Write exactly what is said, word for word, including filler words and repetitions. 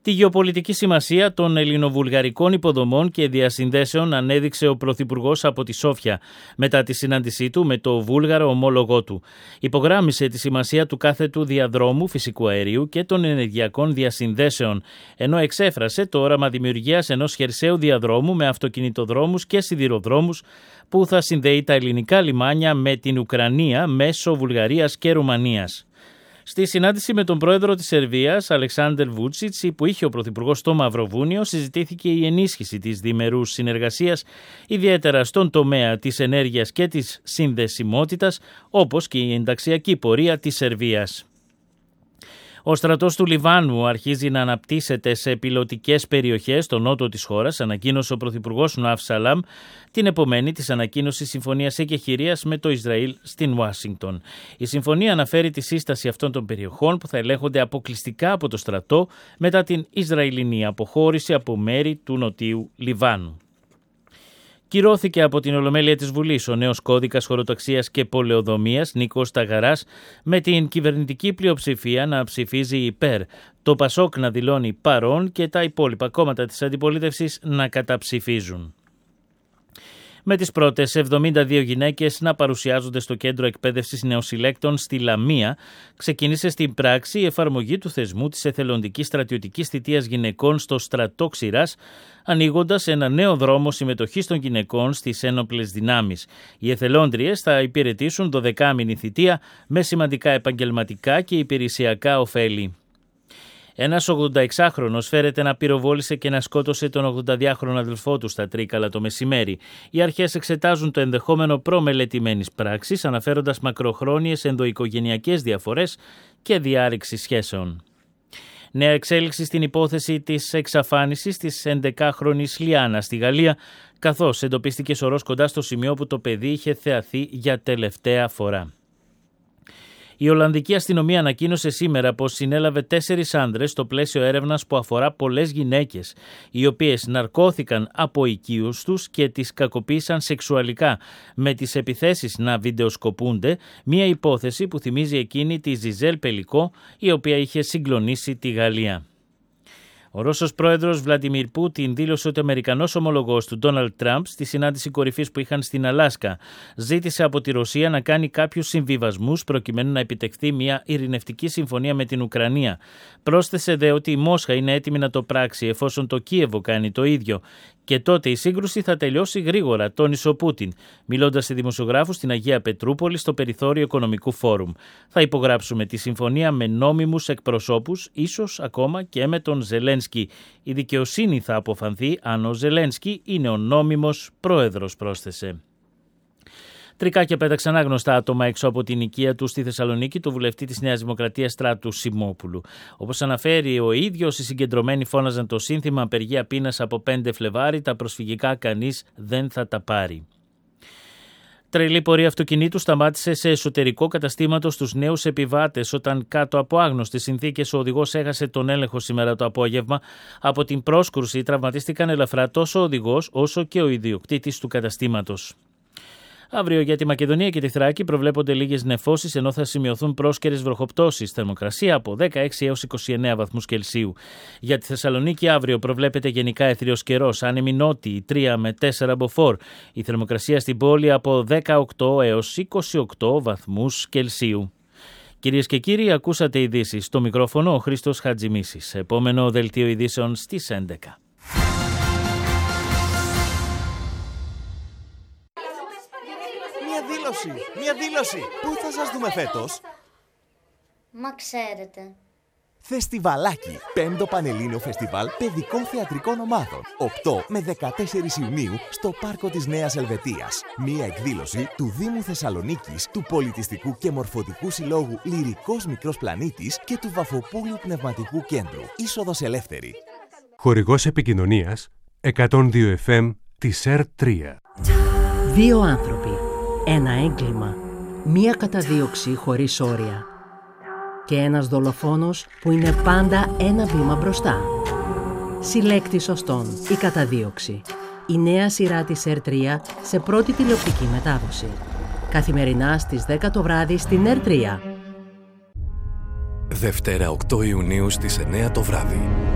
Τη γεωπολιτική σημασία των ελληνοβουλγαρικών υποδομών και διασυνδέσεων ανέδειξε ο Πρωθυπουργός από τη Σόφια μετά τη συνάντησή του με το βούλγαρο ομόλογό του. Υπογράμμισε τη σημασία του κάθετου διαδρόμου φυσικού αερίου και των ενεργειακών διασυνδέσεων, ενώ εξέφρασε το όραμα δημιουργίας ενός χερσαίου διαδρόμου με αυτοκινητοδρόμους και σιδηροδρόμους που θα συνδέει τα ελληνικά λιμάνια με την Ουκρανία μέσω Βουλγαρίας και Ρουμανίας. Στη συνάντηση με τον πρόεδρο της Σερβίας, Αλεξάντερ Βούτσιτς, που είχε ο Πρωθυπουργός στο Μαυροβούνιο, συζητήθηκε η ενίσχυση της διμερούς συνεργασίας, ιδιαίτερα στον τομέα της ενέργειας και της συνδεσιμότητας, όπως και η ενταξιακή πορεία της Σερβίας. Ο στρατός του Λιβάνου αρχίζει να αναπτύσσεται σε πιλωτικές περιοχές στο νότο της χώρας, ανακοίνωσε ο Πρωθυπουργός Νουάφ Σαλάμ την επομένη της ανακοίνωσης συμφωνίας εκεχηρίας με το Ισραήλ στην Ουάσιγκτον. Η συμφωνία αναφέρει τη σύσταση αυτών των περιοχών που θα ελέγχονται αποκλειστικά από το στρατό μετά την Ισραηλινή αποχώρηση από μέρη του νοτίου Λιβάνου. Κυρώθηκε από την Ολομέλεια της Βουλής ο νέος κώδικας χωροταξίας και πολεοδομίας Νίκος Ταγαράς, με την κυβερνητική πλειοψηφία να ψηφίζει υπέρ, το Πασόκ να δηλώνει παρόν και τα υπόλοιπα κόμματα της αντιπολίτευσης να καταψηφίζουν. Με τις πρώτες εβδομήντα δύο γυναίκες να παρουσιάζονται στο Κέντρο Εκπαίδευσης Νεοσυλλέκτων στη Λαμία, ξεκίνησε στην πράξη η εφαρμογή του θεσμού της εθελοντικής στρατιωτικής θητείας γυναικών στο στρατό Ξηράς, ανοίγοντας ένα νέο δρόμο συμμετοχής των γυναικών στις ένοπλες δυνάμεις. Οι εθελόντριες θα υπηρετήσουν δωδεκάμηνη θητεία με σημαντικά επαγγελματικά και υπηρεσιακά ωφέλη. Ένας ογδονταεξάχρονος φέρεται να πυροβόλησε και να σκότωσε τον ογδονταδυάχρονο αδελφό του στα Τρίκαλα το μεσημέρι. Οι αρχές εξετάζουν το ενδεχόμενο προμελετημένης πράξης, αναφέροντας μακροχρόνιες ενδοοικογενειακές διαφορές και διάρρηξη σχέσεων. Νέα εξέλιξη στην υπόθεση της εξαφάνισης της έντεκάχρονης Λιάννα στη Γαλλία, καθώς εντοπίστηκε σωρός κοντά στο σημείο που το παιδί είχε θεαθεί για τελευταία φορά. Η Ολλανδική αστυνομία ανακοίνωσε σήμερα πως συνέλαβε τέσσερις άνδρες στο πλαίσιο έρευνας που αφορά πολλές γυναίκες, οι οποίες ναρκώθηκαν από οικείους τους και τις κακοποίησαν σεξουαλικά, με τις επιθέσεις να βιντεοσκοπούνται, μια υπόθεση που θυμίζει εκείνη τη Ζιζέλ Πελικό, η οποία είχε συγκλονίσει τη Γαλλία. Ο Ρώσος πρόεδρος Βλαντιμίρ Πούτιν δήλωσε ότι ο Αμερικανός ομολογός του Ντόναλντ Τραμπ στη συνάντηση κορυφής που είχαν στην Αλάσκα ζήτησε από τη Ρωσία να κάνει κάποιους συμβιβασμούς προκειμένου να επιτευχθεί μια ειρηνευτική συμφωνία με την Ουκρανία. Πρόσθεσε δε ότι η Μόσχα είναι έτοιμη να το πράξει εφόσον το Κίεβο κάνει το ίδιο. Και τότε η σύγκρουση θα τελειώσει γρήγορα, τόνισε ο Πούτιν, μιλώντας σε δημοσιογράφους στην Αγία Πετρούπολη στο περιθώριο Οικονομικού Φόρουμ. Θα υπογράψουμε τη συμφωνία με νόμιμους εκπροσώπους, ίσως ακόμα και με τον Ζελένσκι. Η δικαιοσύνη θα αποφανθεί αν ο Ζελένσκι είναι ο νόμιμος πρόεδρος, πρόσθεσε. Τρικάκια πέταξαν άγνωστα άτομα έξω από την οικία του στη Θεσσαλονίκη του βουλευτή της Νέας Δημοκρατίας Στράτου Σιμόπουλου. Όπως αναφέρει ο ίδιος, οι συγκεντρωμένοι φώναζαν το σύνθημα «Απεργία πείνας από πέντε Φλεβάρι, τα προσφυγικά κανείς δεν θα τα πάρει». Τρελή πορεία αυτοκινήτου σταμάτησε σε εσωτερικό καταστήματο στους νέους επιβάτες όταν κάτω από άγνωστες συνθήκες ο οδηγός έχασε τον έλεγχο σήμερα το απόγευμα. Από την πρόσκρουση τραυματίστηκαν ελαφρά τόσο ο οδηγός όσο και ο ιδιοκτήτης του καταστήματος. Αύριο για τη Μακεδονία και τη Θράκη προβλέπονται λίγες νεφώσεις, ενώ θα σημειωθούν πρόσκαιρες βροχοπτώσεις. Θερμοκρασία από δεκαέξι έως είκοσι εννέα βαθμούς Κελσίου. Για τη Θεσσαλονίκη αύριο προβλέπεται γενικά αιθριος καιρός, άνεμοι νότιοι τρία με τέσσερα μποφόρ. Η θερμοκρασία στην πόλη από δεκαοκτώ έως είκοσι οκτώ βαθμούς Κελσίου. Κυρίες και κύριοι, ακούσατε ειδήσεις. Στο μικρόφωνο ο Χρήστος Χατζημίσης. Επόμενο δελτίο ειδήσεων στις έντεκα. Μια δήλωση! Πού θα σας δούμε φέτος? Μα ξέρετε. Φεστιβαλάκι. Πέμπτο Πανελλήνιο Φεστιβάλ Παιδικών Θεατρικών Ομάδων. οκτώ με δεκατέσσερις Ιουνίου στο Πάρκο της Νέας Ελβετίας. Μια εκδήλωση του Δήμου Θεσσαλονίκης, του Πολιτιστικού και Μορφωτικού Συλλόγου Λυρικός Μικρός Πλανήτης και του Βαφοπούλιου Πνευματικού Κέντρου. Είσοδος ελεύθερη. Χορηγός επικοινωνίας εκατόν δύο εφ εμ της ΕΡ τρία. Δύο άνθρωποι. Ένα έγκλημα, μία καταδίωξη χωρίς όρια και ένας δολοφόνος που είναι πάντα ένα βήμα μπροστά. Συλλέκτη σωστών, η καταδίωξη. Η νέα σειρά της ΕΡ τρία σε πρώτη τηλεοπτική μετάδοση. Καθημερινά στις δέκα το βράδυ στην ΕΡ τρία. Δευτέρα οκτώ Ιουνίου στις εννέα το βράδυ.